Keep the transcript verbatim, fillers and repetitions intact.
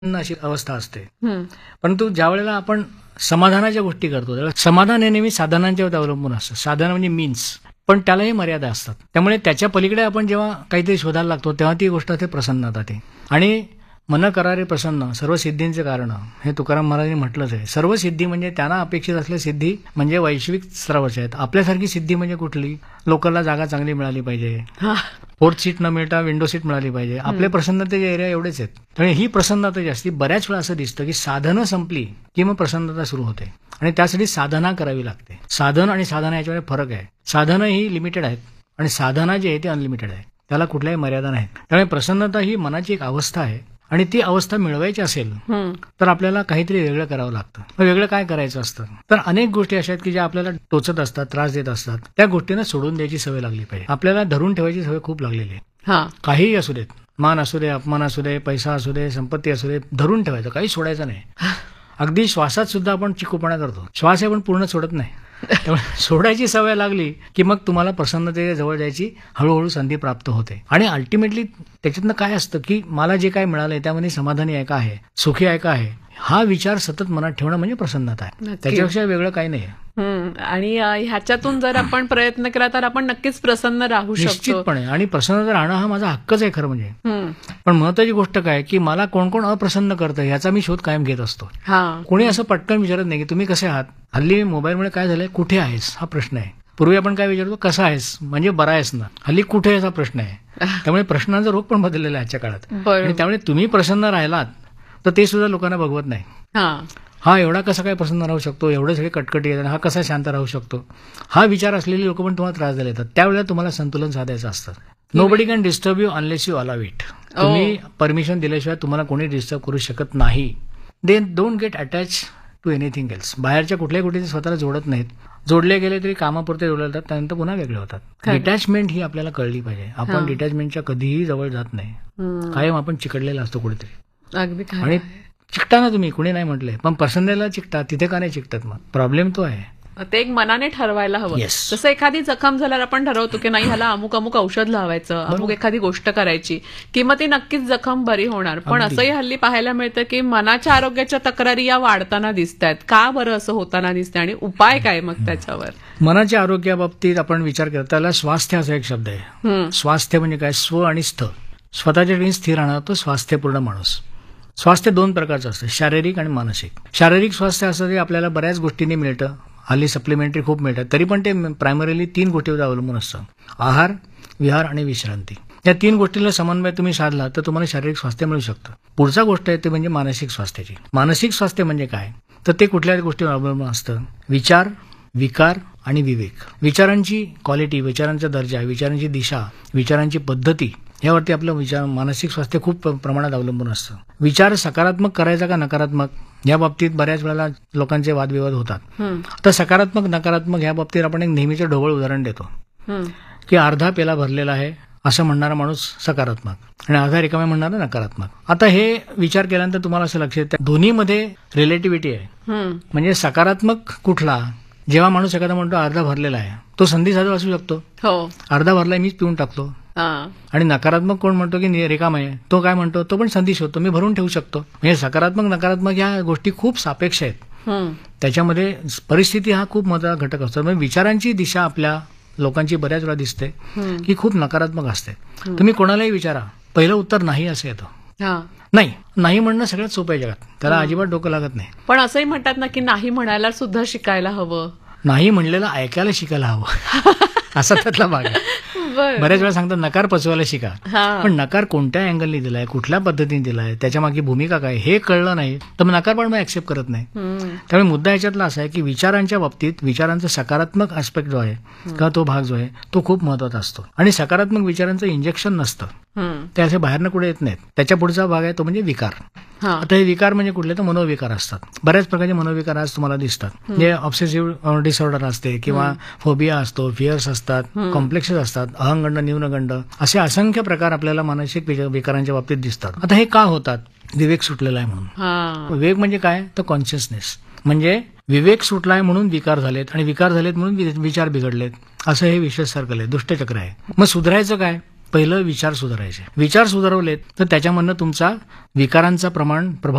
अशी अवस्था असते. परंतु ज्या वेळेला आपण समाधानाच्या गोष्टी करतो त्यावेळेला समाधान हे नेहमी साधनांच्यावर अवलंबून असतं. साधन म्हणजे मीन्स, पण त्यालाही मर्यादा असतात. त्यामुळे त्याच्या पलीकडे आपण जेव्हा काहीतरी शोधायला लागतो तेव्हा ती गोष्ट ते प्रसन्नता ते. आणि मन करारे प्रसन्न सर्व सिद्धींचे कारण हे तुकाराम महाराजांनी म्हटलंच आहे. सर्व सिद्धी म्हणजे त्यांना अपेक्षित असलेल्या सिद्धी म्हणजे वैश्विक स्तरावरच्या आहेत. आपल्यासारखी सिद्धी म्हणजे कुठली? लोकलला जागा चांगली मिळाली पाहिजे, फोर्थ सीट न मिळता विंडो सीट मिळाली पाहिजे. आपले प्रसन्नतेचे एरिया एवढेच आहेत. त्यामुळे ही प्रसन्नता जास्ती. बऱ्याच वेळा असं दिसतं की साधनं संपली की मग प्रसन्नता सुरू होते आणि त्यासाठी साधना करावी लागते. साधन आणि साधना याच्यामध्ये फरक आहे. साधनं ही लिमिटेड आहेत आणि साधना जी आहे ती अनलिमिटेड आहे. त्याला कुठल्याही मर्यादा नाहीत. त्यामुळे प्रसन्नता ही मनाची एक अवस्था आहे आणि ती अवस्था मिळवायची असेल तर आपल्याला काहीतरी वेगळं करावं लागतं. वेगळं काय करायचं असतं? तर अनेक गोष्टी अशा आहेत की ज्या आपल्याला टोचत असतात, त्रास देत असतात. त्या गोष्टींना सोडून द्यायची सवय लागली पाहिजे. आपल्याला धरून ठेवायची सवय खूप लागलेली आहे. काहीही असू देत, मान असू दे, अपमान असू दे, पैसा असू दे, संपत्ती असू दे, धरून ठेवायचं, काही सोडायचं नाही. अगदी श्वासात सुद्धा आपण चिकूपणा करतो. श्वास हे पण पूर्ण सोडत नाही. त्यामुळे सोडायची सवय लागली की मग तुम्हाला प्रसन्नतेच्या जवळ जायची हळूहळू संधी प्राप्त होते. आणि अल्टिमेटली त्याच्यातनं काय असतं की मला जे काय मिळालंय त्यामध्ये समाधानी आहे का आहे, सुखी आहे का आहे, हा विचार सतत मनात ठेवणं म्हणजे प्रसन्नता आहे. त्याच्यापेक्षा वेगळं काही नाही. आणि ह्याच्यातून जर आपण प्रयत्न केला तर आपण नक्कीच प्रसन्न राहू शकतो निश्चितपणे. आणि प्रसन्न राहणं हा माझा हक्कच आहे खरं म्हणजे. पण महत्वाची गोष्ट काय की मला कोण कोण अप्रसन्न करतं याचा मी शोध कायम घेत असतो. कोणी असं पटकन विचारत नाही की तुम्ही कसे आहात. हल्ली मोबाईलमुळे काय झालंय, कुठे आहेस हा प्रश्न आहे. पूर्वी आपण काय विचारतो, कसा आहेस म्हणजे बरा आहेस ना. हल्ली कुठे आहेस हा प्रश्न आहे. त्यामुळे प्रश्नांचा रोग पण बदललेला आहे आजच्या काळात. आणि त्यामुळे तुम्ही प्रसन्न राहिलात तर ते सुद्धा लोकांना बघवत नाही. हा एवढा कसा काय प्रसन्न राहू शकतो, एवढे सगळे कटकटी येतात, हा कसा शांत राहू शकतो, हा विचार असलेली लोक पण तुम्हाला त्रास देतात. त्यावेळेला तुम्हाला संतुलन साधायचं असतं. Nobody can disturb you unless you allow it. तुम्ही परमिशन दिल्याशिवाय तुम्हाला कोणी डिस्टर्ब करू शकत नाही. They don't get attach to anything else. बाहेरच्या कुठल्याही गोष्टी स्वतःला जोडत नाहीत. जोडले गेले तरी कामापुरते जोडले जातात, त्यानंतर पुन्हा वेगळे होतात. डिटॅचमेंट ही आपल्याला कळली पाहिजे. आपण डिटॅचमेंटच्या कधीही जवळ जात नाही. कायम आपण चिकटलेला असतो कुठेतरी. आणि चिकटा ना तुम्ही, कुणी नाही म्हटलंय, पण प्रसन्नतेला चिकटा, तिथे का नाही चिकटत? मग प्रॉब्लेम तो आहे. ते एक मनाने ठरवायला हवं. जसं एखादी जखम झाल्यावर आपण ठरवतो की नाही ह्याला अमुक अमुक औषध लावायचं, अमुक एखादी गोष्ट करायची की मग ती नक्कीच जखम बरी होणार. पण असंही हल्ली पाहायला मिळतं की मनाच्या आरोग्याच्या तक्रारी या वाढताना दिसत आहेत. का बरं असं होताना दिसतंय आणि उपाय काय मग त्याच्यावर? मनाच्या आरोग्याबाबतीत आपण विचार करता त्याला स्वास्थ्य असा एक शब्द आहे. स्वास्थ्य म्हणजे काय? स्व आणि स्थ. स्वतःच्या ठिकाणी स्थिर राहणार तो स्वास्थ्यपूर्ण माणूस. स्वास्थ्य दोन प्रकारचं असतं, शारीरिक आणि मानसिक. शारीरिक स्वास्थ्य असं ते आपल्याला बऱ्याच गोष्टींनी मिळतं. हल्ली सप्लिमेंटरी खूप मिळतात. तरी पण ते प्रायमरीली तीन गोष्टीवर अवलंबून असतं. आहार, विहार आणि विश्रांती. या तीन गोष्टीला समन्वय तुम्ही साधला तर तुम्हाला शारीरिक स्वास्थ्य मिळू शकतं. पुढचा गोष्ट आहे ते म्हणजे मानसिक स्वास्थ्याची. मानसिक स्वास्थ्य म्हणजे काय तर ते कुठल्याही गोष्टीवर अवलंबून असतं. विचार, विकार आणि विवेक. विचारांची क्वालिटी, विचारांचा दर्जा, विचारांची दिशा, विचारांची पद्धती यावरती आपलं विचार मानसिक स्वास्थ्य खूप प्रमाणात अवलंबून असतं. विचार सकारात्मक करायचा का नकारात्मक या बाबतीत बऱ्याच वेळेला लोकांचे वादविवाद होतात. तर सकारात्मक नकारात्मक या बाबतीत आपण एक नेहमीचं ढोबळ उदाहरण देतो की अर्धा पेला भरलेला आहे असं म्हणणारा माणूस सकारात्मक आणि अर्धा रिकामा म्हणणारा नकारात्मक. आता हे विचार केल्यानंतर तुम्हाला असं लक्षात येतं दोन्हीमध्ये रिलेटिव्हिटी आहे. म्हणजे सकारात्मक कुठला? जेव्हा माणूस एखादा म्हणतो अर्धा भरलेला आहे तो संधी साधू असू शकतो. अर्धा भरलाय मीच पिऊन टाकतो. आणि नकारात्मक कोण म्हणतो की रिकाम आहे तो काय म्हणतो, तो पण संधी शोधतो, मी भरून ठेवू शकतो. म्हणजे सकारात्मक नकारात्मक या गोष्टी खूप सापेक्ष आहेत. त्याच्यामध्ये परिस्थिती हा खूप महत्त्वाचा घटक असतो. म्हणजे विचारांची दिशा आपल्या लोकांची बऱ्याच वेळा दिसते की खूप नकारात्मक असते. तुम्ही कोणालाही विचारा, पहिलं उत्तर नाही असं येतं. नाही नाही म्हणणं सगळ्यात सोपं आहे जगात, त्याला अजिबात डोकं लागत नाही. पण असंही म्हणतात ना की नाही म्हणायला सुद्धा शिकायला हवं. नाही म्हणलेलं ऐकायला शिकायला हवं असा त्यातला भाग आहे. बऱ्याच वेळा सांगतात नकार पचवायला शिका. पण नकार कोणत्या अँगलने दिलाय, कुठल्या पद्धतीने दिलाय, त्याच्या मागे भूमिका काय हे कळलं नाही तर मग नकार पण मग ऍक्सेप्ट करत नाही. त्यामुळे मुद्दा याच्यातला असा आहे की विचारांच्या बाबतीत विचारांचा सकारात्मक आस्पेक्ट जो आहे किंवा तो भाग जो आहे तो खूप महत्वाचा असतो. आणि सकारात्मक विचारांचं इंजेक्शन नसतं, ते असे बाहेरनं कुठे येत नाहीत. त्याच्या पुढचा भाग आहे तो म्हणजे विकार. आता हे विकार म्हणजे कुठले तर मनोविकार असतात. बऱ्याच प्रकारचे मनोविकार आज तुम्हाला दिसतात. जे ऑब्सेसिव्ह डिसऑर्डर असते किंवा फोबिया असतो, फिअर्स असतात, कॉम्प्लेक्सेस असतात, अहंगंड, न्यूनगंड, असे असंख्य प्रकार आपल्याला मानसिक विकारांच्या बाबतीत दिसतात. आता हे का होतात? विवेक सुटलेला आहे म्हणून. विवेक म्हणजे काय तर कॉन्शियसनेस. म्हणजे विवेक सुटलाय म्हणून विकार झालेत आणि विकार झालेत म्हणून विचार बिघडलेत, असं हे विशेष सर्कल आहे, दुष्टचक्र आहे. मग सुधारायचं काय पहिलं विचार सुधारायचे. विचार सुधारवलेत तर त्याच्यामधनं तुमचा विकारांचा प्रमाण प्रभाव